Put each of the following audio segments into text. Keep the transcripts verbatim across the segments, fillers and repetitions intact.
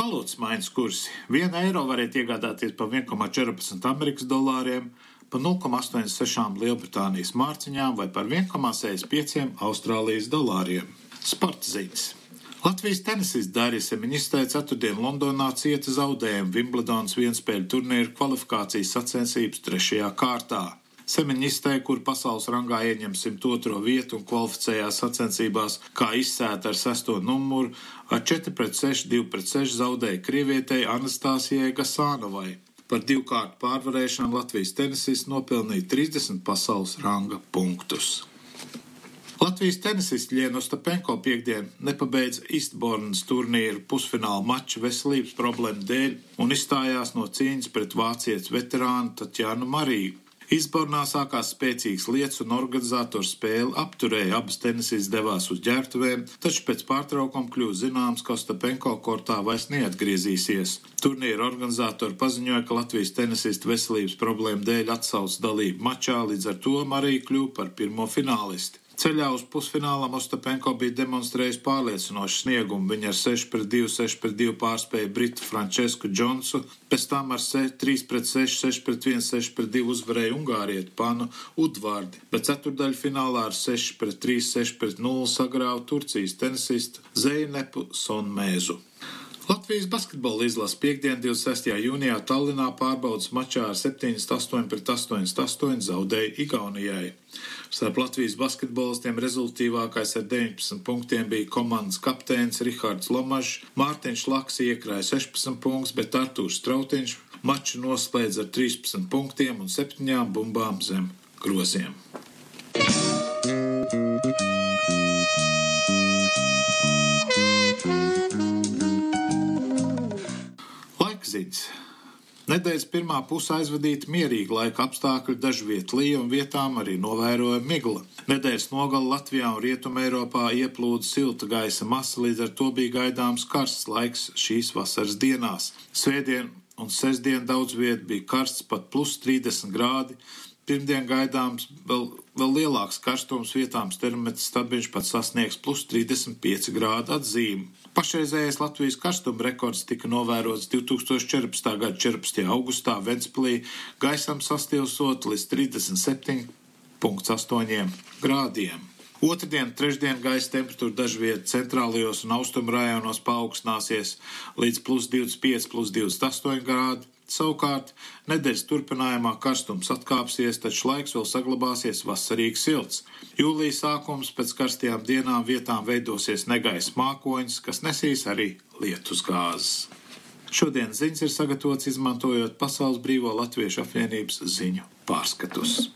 Valūtas maiņas kursi. Vienu eiro varētu iegādāties par viens komats četrpadsmit Amerikas dolāriem, par nulle komats astoņdesmit seši Lielbritānijas mārciņām vai par viens komats sešdesmit pieci Austrālijas dolāriem. Sporta ziņas. Latvijas tenisists Darija Semiņģistē ceturtdien Londonā cieta zaudējumu Vimbledonas vienspēļu turnīru kvalifikācijas sacensības trešajā kārtā. Semiņģistē, kur pasaules rangā ieņem simt otro vietu un kvalificējās sacensībās kā izsēta ar sesto numuru, ar četri pret seši, divi pret seši zaudēja krievietei Anastāsijai Gasānovai. Par divu kārtu pārvarēšanu Latvijas tenisists nopelnīja trīsdesmit pasaules ranga punktus. Latvijas tenisists Liena Ostapenko piekdien nepabeidza Eastbournes turnīru pusfināla maču veselības problēmu dēļ un izstājās no cīņas pret vācietes veterānu Tatjanu Mariju. Eastbournā sākās spēcīgs lietus un organizators spēli apturēja, abas tenisistas devās uz ģērbtuvēm, taču pēc pārtraukuma kļūst zināms, ka Ostapenko kortā vairs neatgriezīsies. Turnīra organizatori paziņoja, ka Latvijas tenisistu veselības problēmu dēļ atsauc dalību mačā, līdz ar to Marija kļuva par pirmo finālisti. Ceļā uz pusfinālam Ostapenko bija demonstrējis pārliecinošu sniegumu. Viņa ar seši pret divi, seši pret divi pārspēja Britu Francesku Džonsu, pēc tam ar trīs pret seši, seši pret viens, seši pret divi uzvarēja ungārieti Panu Udvardi, bet ceturtdaļu finālā ar seši pret trīs, seši pret nulli sagrāva Turcijas tenisistu Zeinepu Sonmēzu. Latvijas basketbola izlase piekdien, divdesmit sestajā jūnijā Tallinā pārbaudas mačā ar septiņdesmit astoņi pret astoņdesmit astoņi zaudēja Igaunijai. Starp Latvijas basketbolistiem rezultīvākais ar deviņpadsmit punktiem bija komandas kapteinis Rihards Lomažs, Mārtiņš Laks iekrāja sešpadsmit punktus, bet Artūrs Strautiņš maču noslēdz ar trīspadsmit punktiem un septiņām bumbām zem groziem. Ziņas. Nedēļas pirmā puse aizvadīta mierīgi laika apstākļi, dažviet lija un vietām arī novēroja migla. Nedēļas nogala Latvijā un Rietumē Eiropā ieplūda silta gaisa masa, līdz ar to bija gaidāms karsts laiks šīs vasaras dienās. Svētdien un sestdien daudz viet bija karsts pat plus trīsdesmit grādi. Pirmdien gaidāms vēl, vēl lielāks karstums, vietām termometrs stabiņš pat sasniegs plus trīsdesmit pieci grādu atzīmi. Pašreizējais Latvijas karstuma rekords tika novērots divi tūkstoši četrpadsmitā gada četrpadsmitajā augustā Ventspilī, gaisam sastilsot līdz trīsdesmit septiņi komats astoņi grādiem. Otrdien, trešdien gaisa temperatūra dažviet centrālajos un austrumu rajonos paaugstināsies līdz plus divdesmit pieci, plus divdesmit astoņi grādi. Savukārt, nedēļas turpinājumā karstums atkāpsies, taču laiks vēl saglabāsies vasarīgi silts. Jūlijas sākums pēc karstajām dienām vietām veidosies negaisa mākoņas, kas nesīs arī lietus gāzes. Šodien ziņas ir sagatavotas izmantojot Pasaules Brīvo Latviešu apvienības ziņu pārskatus.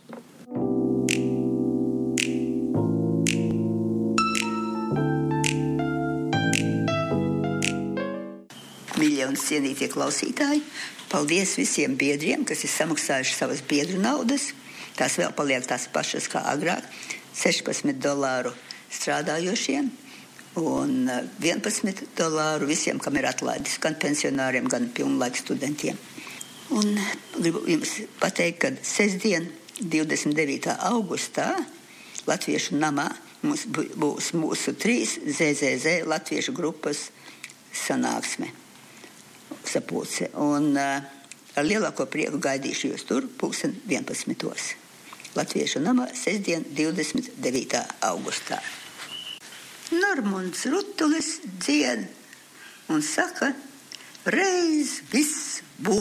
Mīļie un cienītie klausītāji, paldies visiem biedriem, kas ir samaksājuši savas biedru naudas. Tās vēl paliek tās pašas kā agrāk, sešpadsmit dolāru strādājošiem un vienpadsmit dolāru visiem, kam ir atlaides, gan pensionāriem, gan pilnlaika studentiem. Un gribu jums pateikt, ka sestdien, divdesmit devītā augustā, Latviešu namā mums būs mūsu trīs zet zet zet latviešu grupas sanāksme. Sapulce. Un uh, ar lielāko prieku gaidīšu jūs tur pulksten vienpadsmitos. Latviešu namā sestdien, divdesmit devītā augustā. Normunds Rutulis dzien un saka, reiz viss būs.